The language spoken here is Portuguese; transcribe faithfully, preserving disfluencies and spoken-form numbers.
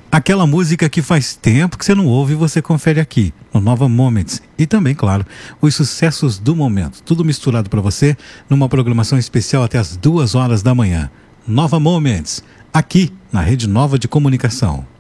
Aquela música que faz tempo que você não ouve, você confere aqui, no Nova Moments. E também, claro, os sucessos do momento. Tudo misturado para você, numa programação especial até as duas horas da manhã. Nova Moments, aqui na Rede Nova de Comunicação.